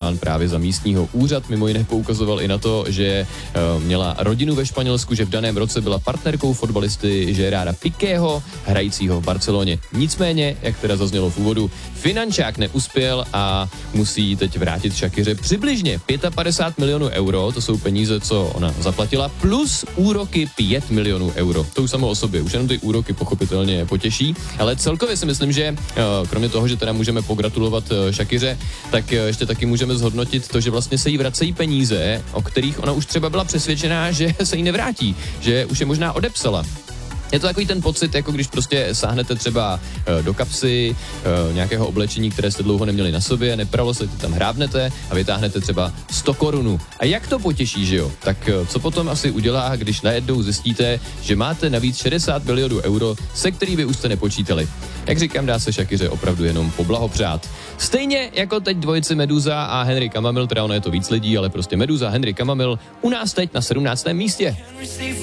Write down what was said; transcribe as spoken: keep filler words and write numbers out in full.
plán právě za místního úřad. Mimo jiné poukazoval i na to, že uh, měla rodinu ve Španělsku, že v daném roce byla partnerkou fotbalisty Gerarda Piquého, hrajícího v Barceloně. Nicméně, jak teda zaznělo v úvodu, finančák neuspěl a musí teď vrátit Shakiře přibližně padesát pět milionů euro, to jsou peníze, co ona zaplatila, plus úroky pět milionů euro. To už samo o sobě, už jenom ty úroky pochopitelně potěší, ale celkově si myslím, že kromě toho, že teda můžeme pogratulovat Shakiře, tak ještě taky můžeme zhodnotit to, že vlastně se jí vracejí peníze, o kterých ona už třeba byla přesvědčená, že se jí nevrátí, že už je možná odepsala. Je to takový ten pocit, jako když prostě sáhnete třeba e, do kapsy e, nějakého oblečení, které jste dlouho neměli na sobě, nepralo se, tam hrábnete a vytáhnete třeba sto korunů. A jak to potěší, že jo? Tak e, co potom asi udělá, když najednou zjistíte, že máte navíc šedesát milionů euro, se kterými už jste nepočítali? Jak říkám, dá se Shakiře opravdu jenom poblahopřát. Stejně jako teď dvojici Meduza a Henry Cammamill, teda ono je to víc lidí, ale prostě Meduza a Henry Cammamill u nás teď na sedmnáctém místě.